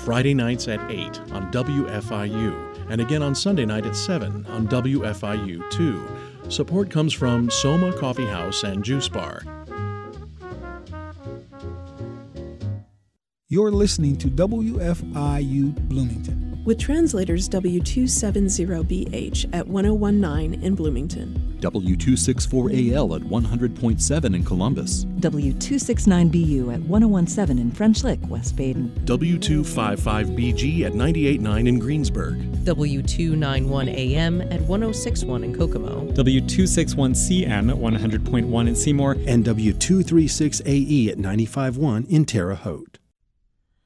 Friday nights at 8 on WFIU, and again on Sunday night at 7 on WFIU 2. Support comes from Soma Coffee House and Juice Bar. You're listening to WFIU Bloomington. With translators W270BH at 1019 in Bloomington, W264AL at 100.7 in Columbus, W269BU at 1017 in French Lick, West Baden, W255BG at 98.9 in Greensburg, W291AM at 1061 in Kokomo, W261CM at 100.1 in Seymour, and W236AE at 95.1 in Terre Haute.